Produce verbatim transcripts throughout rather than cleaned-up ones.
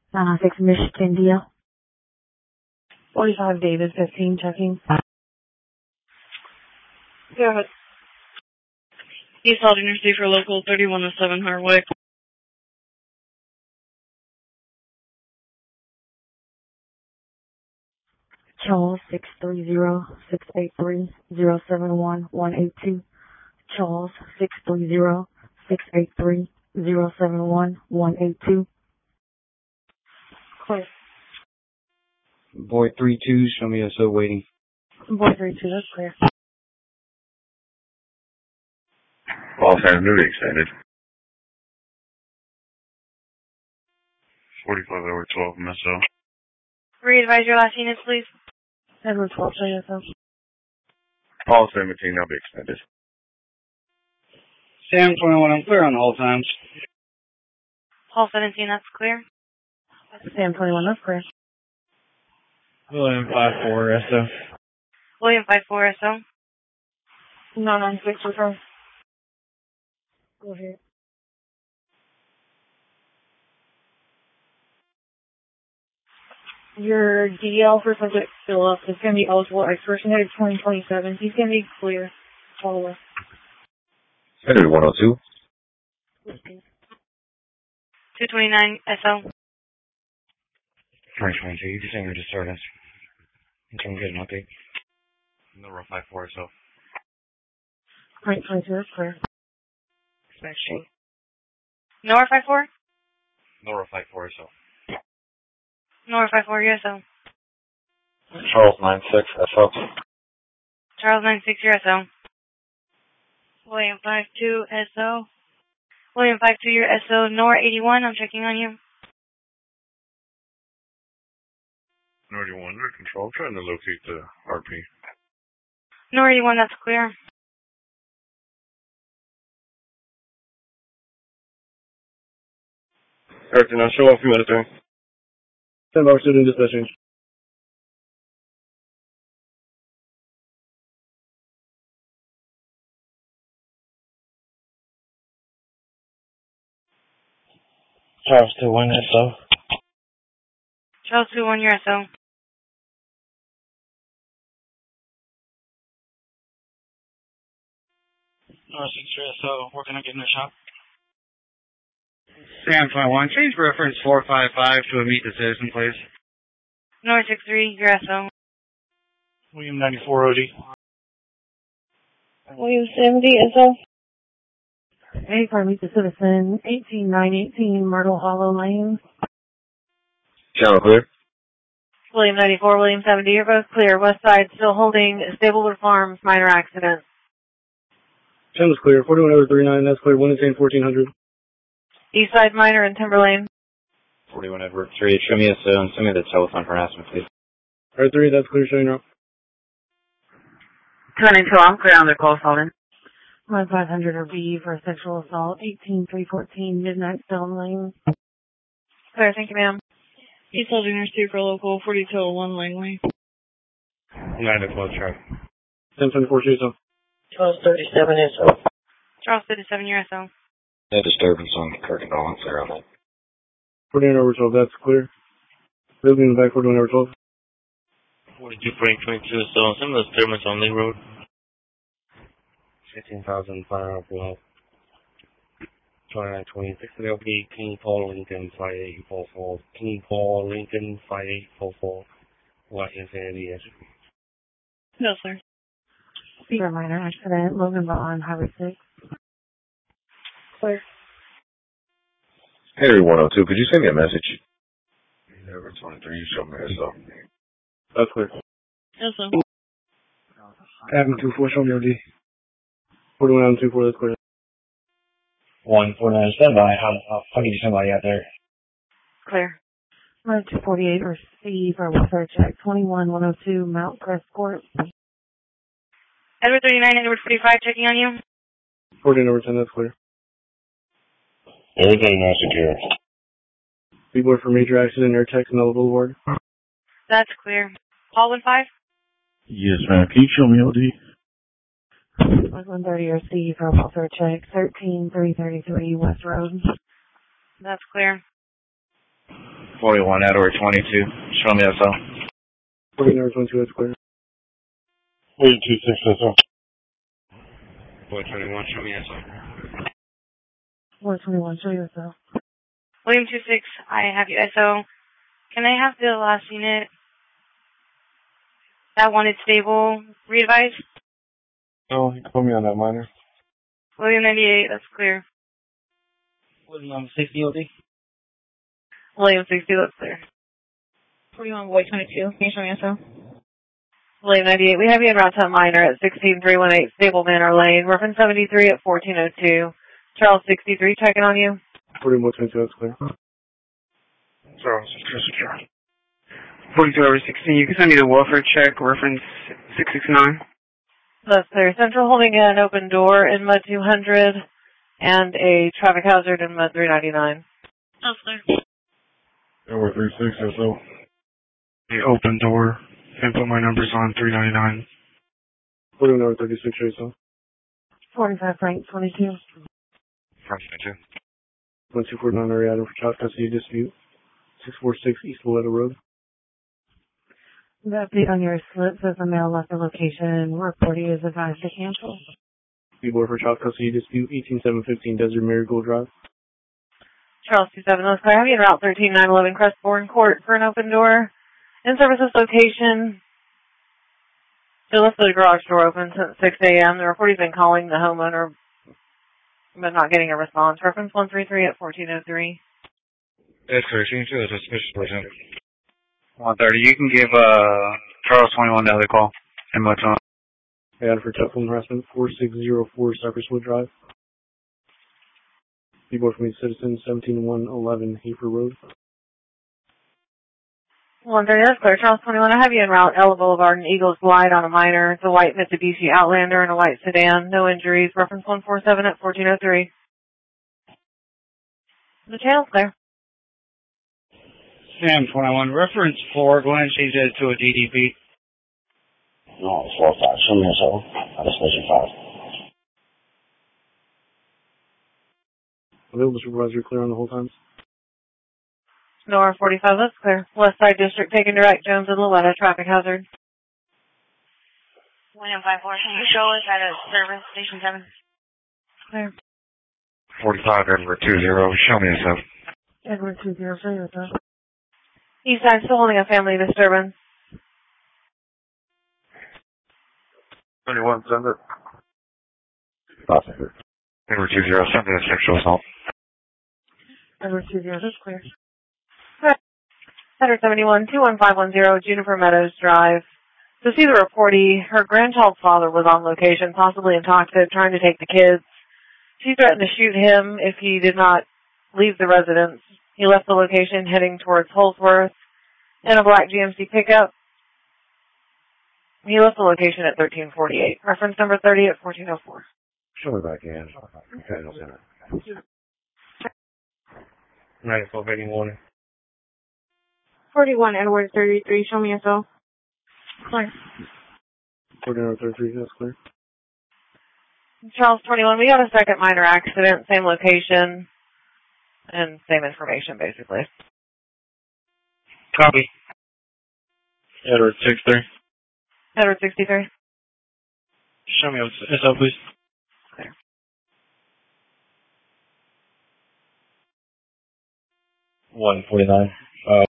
Uh, six Michigan deal. forty-five David, fifteen, checking. Go ahead. East Alderney for local thirty-one oh seven Hardwick. Charles, six three zero, six eight three, zero seven one, one eight two. Charles, six three zero, six eight three, zero seven one, one eight two. Clear. Boy three two, show me S O waiting. Boy three two, that's clear. Los Angeles extended. forty-five hour twelve M S O. Re-advise your last units, please. Edward twelve, show you so. Paul seventeen, I'll be extended. Sam twenty-one, I'm clear on all times. Paul seventeen, that's clear. Sam twenty-one, that's clear. William five four, S O. William five four S O. nine nine six, return. Go ahead. Your D L for subject Philip is going to be eligible expiration date of twenty twenty-seven. He's going to be clear. Follow up. Henry one oh two. two twenty-nine S O. twenty twenty-two, you just entered disturbance. Until we get an update. Nora five four S O. twenty twenty-two, that's clear. Inspection. Nora five four? Nora five four S O. Nora five four, U S O. Charles nine six S O. Charles nine six, your S O. William five two S O. William five two, your S O. Nora eighty-one, I'm checking on you. Nora eighty-one, under control. Trying to locate the R P. Nora eighty-one, that's clear. Everything, I'll show off a few minutes, there. Stand by, student dispatching. Charles two one S O. Charles two one, your S O. Nora six S O, working on getting a shot. Sam twenty-one, change reference four five five to a meet the citizen, please. Nora six three, your S O. William ninety-four O D. William seventy S O. Hey, for meet the citizen, eighteen nine eighteen Myrtle Hollow Lane. Channel clear. William ninety-four, William seventy, you're both clear. West side still holding Stablewood Farms, minor accident. Channel's clear, forty-one over thirty-nine, that's clear, one eighteen fourteen hundred. East side minor and Timberlane. forty-one Edward three, show me S O and send me the telephone harassment, please. R three, that's clear, showing up. twenty-two, I'm clear on the call, Sullivan. one five hundred or B for sexual assault, eighteen three fourteen Midnight Stone Lane. Clear, thank you, ma'am. East Alderney for local forty-two oh one Langley. nine to twelve, track. ten twenty-four, show yourself. Charles thirty-seven S O. Charles thirty-seven, your S O. No disturbance on Kirk and all, clear on that. forty-one over twelve, that's clear. Building in the back, forty-one over twelve. forty-two Frank twenty-two, so some of the disturbance on Lee Road. fifteen thousand five hundred below. twenty-nine twenty-six L P, King Paul Lincoln five eight four four. King Paul Lincoln five eight four four. What Infinity is? No, sir. Speaker minor accident, Logan on Highway six. Clear. Henry one oh two, could you send me a message? Edward twenty-three, you show me S O. That's clear. Yes, sir. Adam two four, show me O D. forty-one Adam two four, that's clear. one four nine, stand by. How, how, I'll get you somebody out there. Clear. one two forty-eight receive or welfare check, twenty-one one oh two Mount Crest Court. Edward thirty-nine, Edward forty-five, checking on you. fourteen over ten, that's clear. Everything now secure. B-boy for major accident, air text, Mellow Boulevard. That's clear. Paul one five? Yes, ma'am. Can you show me O D? one thirty receive or welfare check, thirteen three thirty-three West Road. That's clear. forty-one, Edward twenty-two. Show me S O. forty-one, Edward twenty-two, that's clear. William two six S O. four twenty-one, show me S O. four twenty-one, show you S O. William two six, I have you S O. Can I have the last unit that wanted stable re-advise? No, you call me on that minor. William ninety-eight, that's clear. William sixty O D. William sixty, that's clear. forty-one, Boy twenty-two, can you show me S O? William ninety-eight, we have you in Route ten minor at sixteen three one eight Stable Manor Lane, reference seventy-three at fourteen oh two. Charles sixty-three, checking on you. forty-one, twenty-two, that's clear. Charles, secure. forty-two, over sixteen, you can send me the welfare check, reference six six nine. That's clear. Central holding an open door in mud two hundred and a traffic hazard in mud three ninety-nine. That's clear. Edward three six S O. The open door, and put my numbers on three ninety-nine. forty-one, Edward thirty-six, show yourself. forty-five, Frank, twenty-two. Frank twenty-two. one two four nine, Ariadne for child custody dispute. six forty-six East Loretta Road. The update on your slip says the mail left the location. Reporting is advised to cancel. B-board for child custody dispute, eighteen seven fifteen Desert Marigold Drive. Charles two seven, that's clear. Have you in Route thirteen nine eleven Crestbourne Court for an open door. In services location. They left the garage door open since six a.m. The reporter's been calling the homeowner, but not getting a response. Reference one three three at fourteen oh three. That's clear. See you to the suspicious person. one thirty, you can give uh, Charles twenty-one another call. And what's on? Ariadne for telephone harassment, four six zero four Cypresswood Drive. B-board for me citizen, seventeen one eleven Hafer Road. one thirty, that's clear. Charles twenty-one, I have you in Route Ella Boulevard and Eagles Glide on a minor. It's a white Mitsubishi Outlander and a white sedan. No injuries. Reference one four seven at fourteen oh three. The channel's clear. Sam twenty-one, reference four, go ahead and change that to a D D P. No, it's four five. Show me S O. Out of station five. Available supervisor clear on the whole times. Nora forty-five, that's clear. West Side District taking direct Jones and Loretta, traffic hazard. William five four, can you show us at a service, station seven? Clear. forty-five, Edward two zero. Show me S O. Edward two zero, show you S O. East Side still holding a family disturbance. twenty-one, send it. Officer. Edward two zero, send it a sexual assault. Edward two zero, that's clear. Center seventy-one, two one five one zero, Juniper Meadows Drive. To see the reportee, her grandchild's father was on location, possibly intoxicated, trying to take the kids. She threatened to shoot him if he did not leave the residence. He left the location heading towards Holsworth in a black G M C pickup. He left the location at thirteen forty-eight. Reference number thirty at fourteen oh four. Show me back in. Okay, no center. ninety-four eighty-one. forty-one, Edward thirty-three, show me S O. Clear. forty-one thirty-three, that's clear. Charles twenty-one, we got a second minor accident, same location, and same information, basically. Copy. Edward six three. Edward sixty-three. Show me S O, please. Clear. one forty-nine. Uh,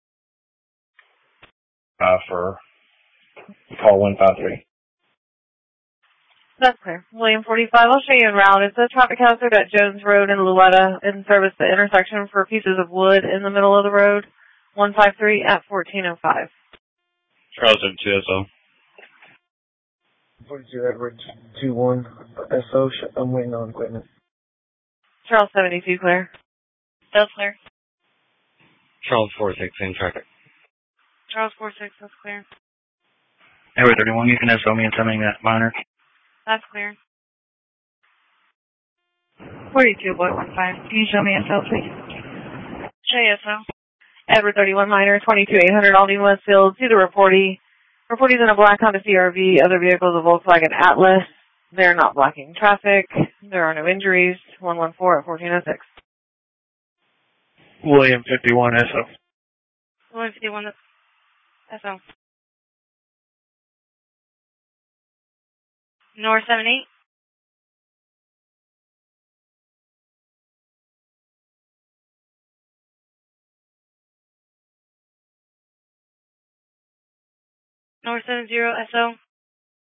uh, for call one five three. That's clear. William forty-five, I'll show you en route. It's a traffic hazard at Jones Road in Loretta in service the intersection for pieces of wood in the middle of the road. one five three at fourteen oh five. Charles two S O. forty-two Edward two one S O, I'm waiting on equipment. Charles seventy-two, clear. That's clear. Charles four six, same traffic. Charles four six, that's clear. Edward thirty-one, you can S O me and send me that minor. That's clear. forty-two, Boy one five, can you show me S O, please? Show you S O. Edward thirty-one, minor, twenty-two eight hundred Aldine Westfield. See the reportee. Reportee's in a black Honda C R V. Other vehicles, a Volkswagen Atlas. They're not blocking traffic. There are no injuries. one one four at fourteen oh six. William fifty-one S O. one fifty-one S O. North seven eight. North seven zero S O.